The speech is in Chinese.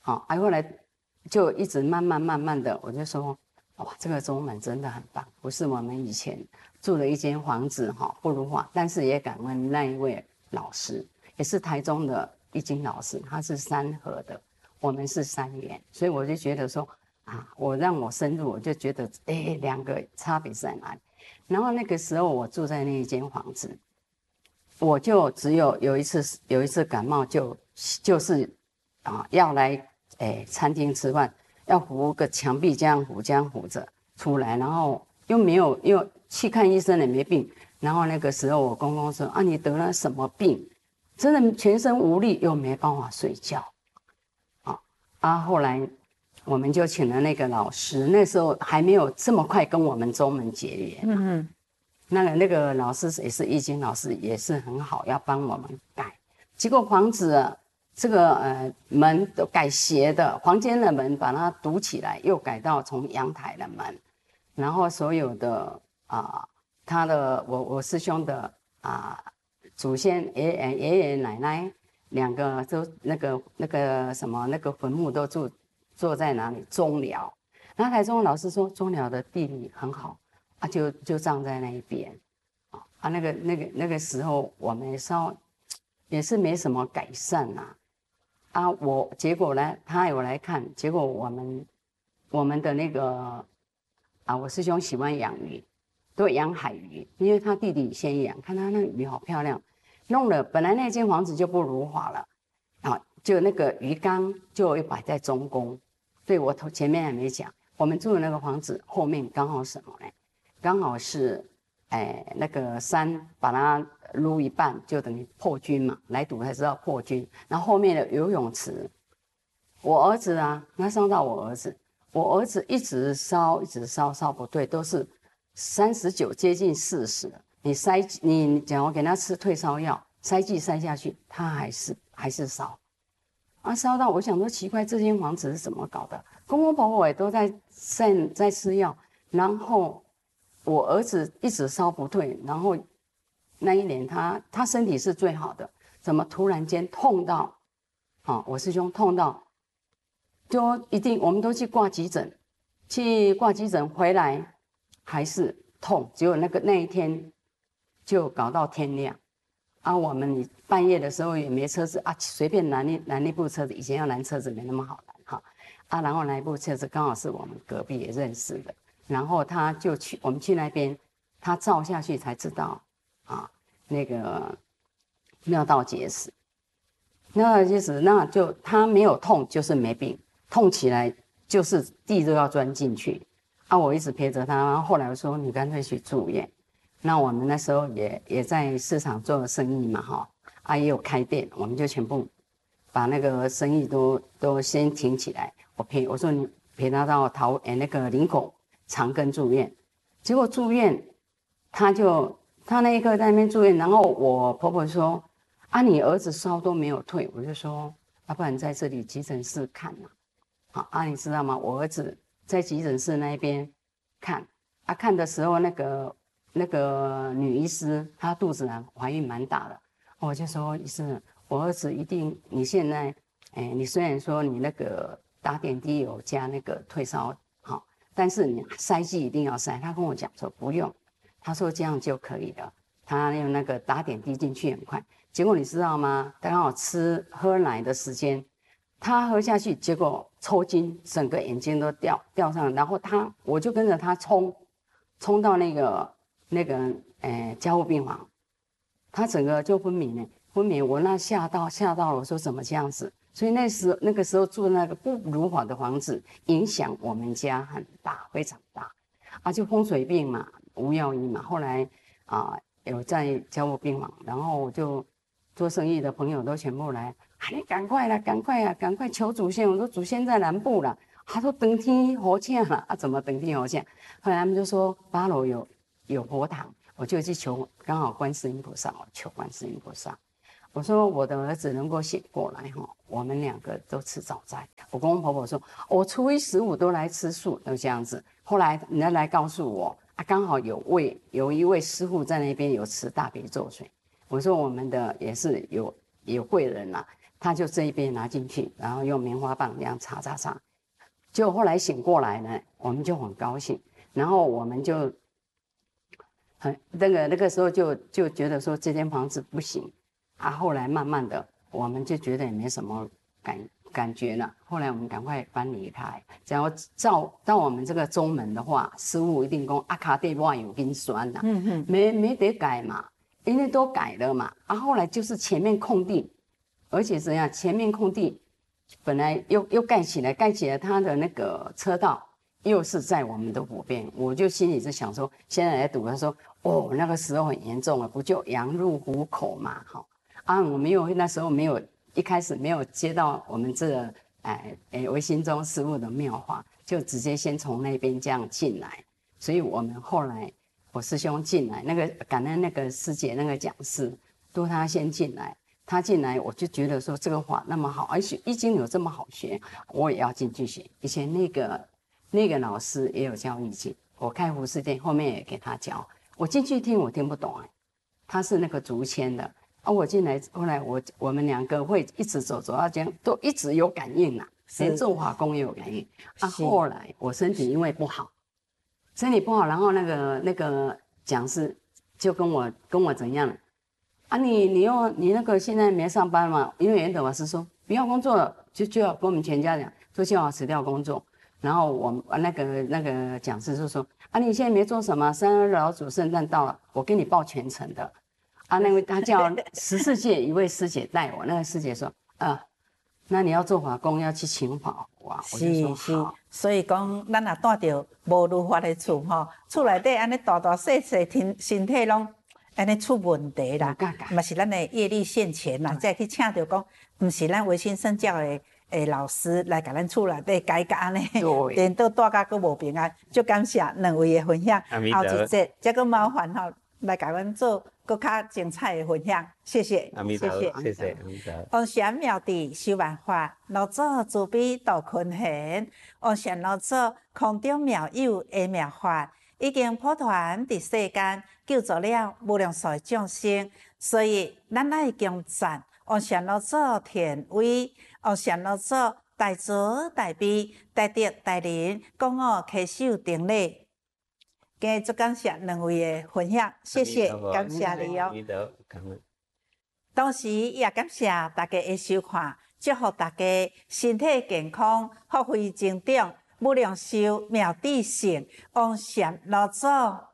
好，后来就一直慢慢的，我就说，哇，这个中门真的很棒，不是我们以前住了一间房子哈不如画，但是也感恩那一位老师，也是台中的易经老师，他是三合的，我们是三元，所以我就觉得说啊，让我深入，我就觉得两个差别在哪里？然后那个时候我住在那一间房子，我就只有一次感冒就是要来餐厅吃饭，要扶个墙壁这样扶着出来，然后又去看医生也没病，然后那个时候我公公说啊你得了什么病？真的全身无力又没办法睡觉，后来我们就请了那个老师，那时候还没有这么快跟我们中门结缘。那个老师也是易经老师，也是很好，要帮我们改。结果房子这个门都改斜的，房间的门把它堵起来，又改到从阳台的门，然后所有的他的我师兄的祖先爷爷奶奶两个都那个什么那个坟墓都坐在哪里？中寮。然后台中老师说中寮的地理很好就葬在那一边那个时候我们也是没什么改善结果呢他有来看，结果我们的那个我师兄喜欢养鱼，都养海鱼，因为他弟弟先养，看他那个鱼好漂亮，弄了本来那间房子就不如法了就那个鱼缸就摆在中宫。对，我前面还没讲，我们住的那个房子后面刚好什么呢？刚好是那个山把它撸一半，就等于破军嘛，来赌才知道破军。然后后面的游泳池，我儿子他伤到我儿子，我儿子一直烧不对，都是39接近40了。你讲我给他吃退烧药，塞剂塞下去，他还是烧烧到我想说奇怪，这间房子是怎么搞的？公公婆婆也都在吃药，然后我儿子一直烧不退，然后那一年他身体是最好的，怎么突然间痛到我师兄痛到就一定我们都去挂急诊，回来还是痛，结果那一天就搞到天亮我们半夜的时候也没车子随便拦一部车子，以前要拦车子没那么好拦然后那一部车子刚好是我们隔壁也认识的，然后他就我们去那边，他照下去才知道那个尿道结石，那就他没有痛就是没病，痛起来就是地都要钻进去我一直陪着他，然后后来我说你干脆去住院。那我们那时候也在市场做生意嘛也有开店，我们就全部把那个生意都先停起来。我说你陪他到那个林口长庚住院，结果住院他那一刻在那边住院，然后我婆婆说你儿子烧都没有退，我就说不然在这里急诊室看你知道吗？我儿子在急诊室那边看看的时候那个女医师她肚子怀孕蛮大的，我就说医生，我儿子一定你现在你虽然说你那个打点滴有加那个退烧但是你塞剂一定要塞。他跟我讲说不用，他说这样就可以了，他用那个打点滴进去很快。结果你知道吗？他刚好喝奶的时间，他喝下去，结果抽筋，整个眼睛都掉上来，然后我就跟着他冲到那个加护病房，他整个就昏迷，我那吓到了，我说怎么这样子？所以那个时候住那个不如法的房子，影响我们家很大，非常大就风水病嘛，无药医嘛。后来有在加护病房，然后我就做生意的朋友都全部来，你赶快求祖先。我说祖先在南部了，他说登天火请了怎么登天火请？后来他们就说8楼有佛堂，我就去求，刚好观世音菩萨，我求观世音菩萨。我说我的儿子能够醒过来我们2个都吃早斋。我公公婆婆说我初一15都来吃素，都这样子。后来人家来告诉我刚好有一位师傅在那边有吃大悲咒水。我说我们的也是有贵人他就这一边拿进去，然后用棉花棒这样擦擦擦。就后来醒过来呢，我们就很高兴，然后我们就那个时候就觉得说这间房子不行啊。后来慢慢的，我们就觉得也没什么感觉了。后来我们赶快搬离开。只要到我们这个中门的话，师傅一定讲啊，卡地外有根酸呐，没得改嘛，因为都改了嘛。啊，后来就是前面空地，而且怎样，前面空地本来又盖起来，它的那个车道又是在我们的左边，我就心里是想说，现在来赌，他说哦，那个时候很严重了，不就羊入虎口嘛，好啊，我那时候一开始没有接到我们这个唯心中师父的妙法，就直接先从那边这样进来，所以我们后来我师兄进来，那个感恩那个师姐那个讲师，都他先进来。他进来，我就觉得说这个法那么好，而且易经有这么好学，我也要进去学。以前那个老师也有教易经，我开服饰店后面也给他教。我进去听，我听不懂他是那个竹签的啊。我进来，后来我们两个会一直走到这样，都一直有感应啦，连做法工也有感应啊。后来我身体因为不好，然后那个讲师就跟我怎样啊你那个现在没上班嘛？因为原本老师说不要工作了，就要跟我们全家讲，说就要辞掉工作。然后我那个讲师就说啊，你现在没做什么，三二老祖圣诞到了，我给你报全程的。啊，那位他叫14届一位师姐带我，那个师姐说那你要做法工要去请法服啊。我就说好。 所以讲，咱也带着无如法的厝吼，厝内底安尼大细身体拢。安尼出问题啦，嘛是咱的业力现前啦，才去请到讲，毋是咱唯心圣教的老师来甲咱厝内底改革安尼，连都带甲佫无平安，就感谢两位的分享。后一节再佫麻烦吼来甲阮做佫较精彩的分享，谢谢， 谢谢。 往善妙地修万法，老祖慈悲度群贤，往善老祖空中妙有的妙法。已经普传伫世间，救助了无量数众生，所以咱爱敬赞，往善老祖田威，往善老祖大慈大悲、大德大仁，讲我稽首顶礼。今日足感谢两位的分享，谢谢，感谢你哦。同时也感谢大家的收看，祝福大家身体健康，福慧增长。无量寿妙智性，往善老祖